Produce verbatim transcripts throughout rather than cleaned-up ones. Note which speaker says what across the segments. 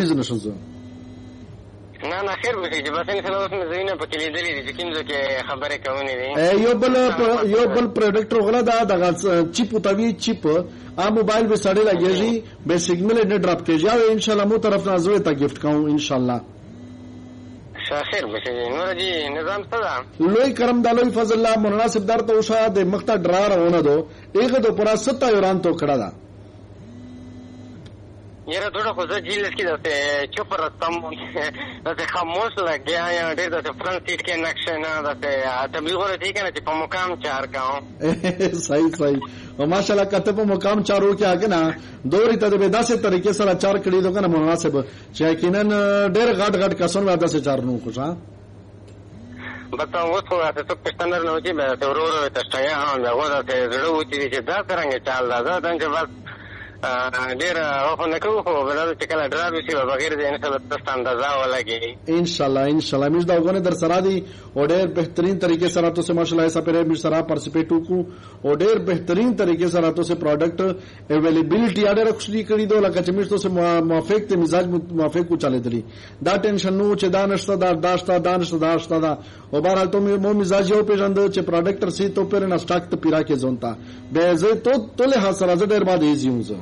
Speaker 1: وایز نشو زه
Speaker 2: نه نه خیر به چې بس ان شاء الله اوس مې زینه په کلی دلی چې کوم ځکه خبره کوونې دي
Speaker 1: یو بل یو بل پروډکټ وغلا دا دغه چیپ توی چیپ ا موبایل به سړی لګیږي به سیګنل نه ډراپ کیږي او ان شاء الله مو طرف نه زوی ته گیفت کوم ان شاء الله
Speaker 2: خیر بشه نور جی نظام څه ده
Speaker 1: لوی کرم د لوی فضل الله مناسب در ته وشه د مخته ډرار ونه دو ایغه د پورا ستا یوران تو کړه دا
Speaker 2: یره ټوټه خو زه جیل کې دته چوپ راتم دته خاموش لګیا یا ډېر دته فرنٹ سیټ کې نقشه نه دته تبلیغ ورته کنه چې په مقام چار کاو
Speaker 1: صحیح صحیح او ماشاءالله کته په مقام چارو کې اګه نه دوری ته به داسې طریقې سره چار کړی دوه کنه مناسب چې یقینا ډېر غټ غټ کسان واده سره چار نو خوشا
Speaker 2: بتا اوس خو ته څه پښتنر نه وتی به ورور ته شیا هم دا ودا ته زړه وتی چې دا څنګه چال دا دا څنګه بس ډیر او نه کوو خو بل چې کله ډرا به شي بغیر د ان شاء الله تاسو اندازا ولګي
Speaker 1: ان شاء الله ان شاء الله موږ دا وګورئ در سره دي او ډیر بهترین طریقې سره تاسو ماشاءالله ایسا پرې موږ سره پارټیسپیټ وکړو او ډیر بهترین طریقې سره تاسو پروډکټ اویلیبিলিټي اډر خوشري کړی دو لکه چې موږ تاسو موافق ته مزاج موافق کو چالي دي دا ټینشن نو چې دا نشته دا داشته دا نشته دا شته دا او بهر ته مو مزاج یو پیژند چې پروډکټ سي تو پر نه سٹاک ته پیرا کې زونتا به زه تو ټول حاصل از ډیر بعد ایزی وځه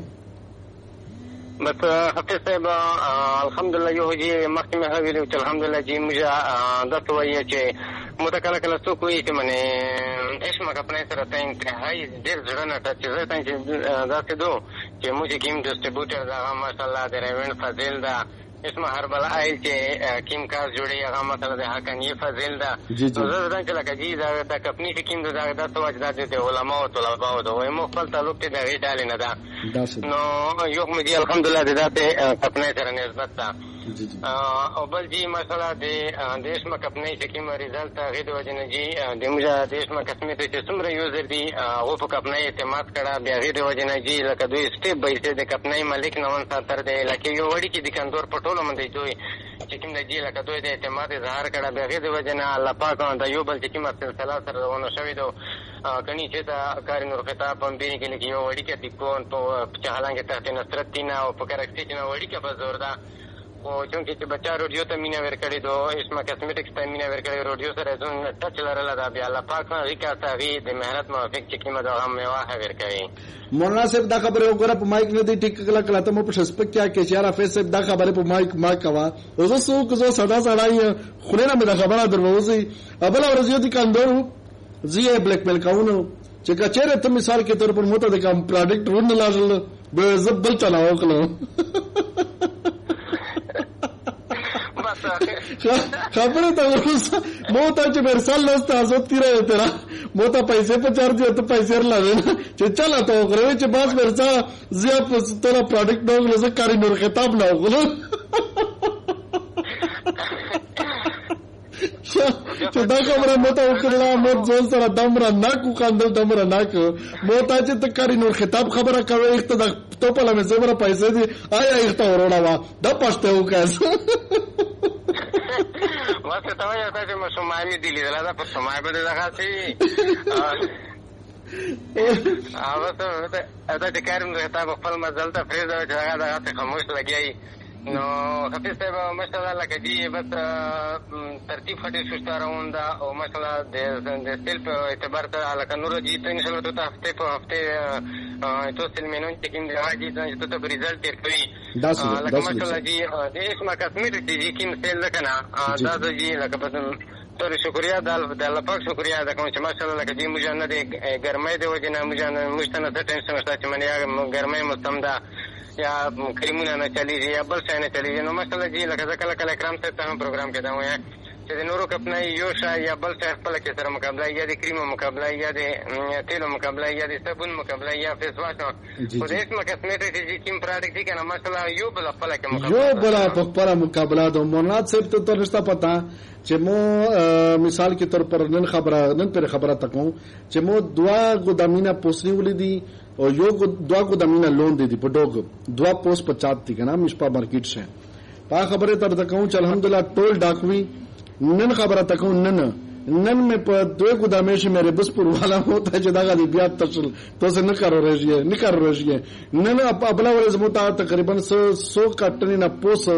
Speaker 2: بس حفیظ صاحب الحمدلله یو جی مخکې مې هغه چې الحمدلله جی موږ دته وایي چې متکله کله څوک وایي چې منه اسمه خپل سره ته انتهایی ډېر ځړه نه چې زه ته دا څه دو چې موږ کیم ډسټریبیوټر دا ماشاءالله د ریوند فضیل دا اسمه هربل آیل چې کیم کار جوړي هغه مثلا د حقانی فضیل دا زه دا چې لکه جی دا د کمپنی چې کیم دا د سوچ د علماء او طلباء او دوی مو خپل تعلق ته د ډالې نه دا نو یو مې الحمدلله د ذاته کمپنی سره نسبت ده او بل جی مثلا د دیش ما کمپنی چې کیم ریزلټ هغه د وجنه جی د موږ دیش ما قسمه ته چې څومره یوزر دي او په کمپنی اعتماد کړه بیا هغه د وجنه جی لکه دوی سټیپ بای سټیپ د کمپنی مالک نه ون ساتر دی لکه یو وړي کې د کندور پټولو مندي دوی چې کوم د جی لکه دوی د اعتماد اظهار کړه بیا هغه د وجنه الله پاک د یو بل چې کوم سلسله سره ونه شوی دو کني چې دا کار نور خطاب هم به کې یو وړي کې د کوون په چهلانګه ته نصرت دینه او په کارکټی نه وړي کې په زور ده او چونکه چې بچا روډیو ته مینا ور کړی دو اسما کاسمیټکس ته مینا ور کړی روډیو سره زون ټچ لرله دا بیا الله پاک نه ریکا تاغي د مهنت موافق چې کیمه دا هم میوه ور کوي
Speaker 1: مناسب دا خبره وګوره په مایک نه دی ټیک کله کله ته مو په شسپک کیا کې چاره فیس دا خبره په مایک ما کوا او زه سو کو صدا سړای خلینه مې دا خبره دروځي ابل ورځي دي کاندورو زیه بلیک میل کاونو چې کچره ته مثال کې تر پر موته د کوم پروډکټ ورن لاړل به زبل چلاو کړو خبره ته ورسه مو ته چې ورسال لسته حضرت تیرا تیرا مو ته پیسې په چارج ته پیسې ورلاله چې چلا ته غره چې باز ورسا زیات په ستوره پروډکټ نو لزه کاری نور خطاب نه وغلو چې دا خبره مو ته وکړه مو ځول سره دمره ناکو کاندل دمره ناکو مو ته چې ته کاری نور خطاب خبره کوي اخته د تو په لمه زبره پیسې دي آیا اخته وروړه وا د پښته وکاس
Speaker 2: واسه ته وایې چې مې سمای دي لیدل دا په سمای به دا خاصي هغه ته دا چې کارم خطاب خپل مزل ته فریضه چې هغه دا خاموش لګیای نو حفیظ صاحب ماشاءالله لکه جی بس ترتیب خټې سوستارون دا او ماشاءالله د د سیل په اعتبار ته لکه نور جی ته ان شاء الله ته هفته په هفته تو سیل مینون چې کوم دی هغه چې ته په ریزلټ تیر کوي لکه ماشاءالله جی د اسما کاسمیټک چې کوم سیل لکنه دا د جی لکه په تور شکریا د الله پاک شکریا دا کوم چې ماشاءالله لکه جی موږ نه د ګرمۍ د وجه نه موږ نه مشتنه ته ټینشن شته چې منیا ګرمۍ مستمدا یا کریمونه نه چلیږي یا بل څه نه چلیږي نو مثلا جی لکه کله کله کرام ته هم پروګرام کې دا وایي چې د نورو کپنه یو شای یا بل څه خپل کې سره مقابله یا د کریمو مقابله یا د تیلو مقابله یا د صابون مقابله یا فیس واش او د اسمه کاسمیټک چې کوم پروډکټ دي کنه مثلا یو بل خپل کې مقابله
Speaker 1: یو بل په خپل مقابله د مونات صاحب ته ترستا پتا چې مو مثال کې تر پر نن خبره نن پر خبره تکو چې مو دوا ګدامینا پوسنی ولیدي او یو دوا ګدامینا لون دي په ډوګ دوا پوس پچات دي کنه مشپا مارکیټ شه پا خبره تر تکو چې الحمدلله ټول ډاکوي نن خبره تکو نن نن مې په دوه ګدامې شه مې بس پر والا ہوتا چې دا غي بیا تشل تو څه نه کارو راشي نه کارو راشي نن په بل ورځ مو ته تقریبا سو کټنی نه پوس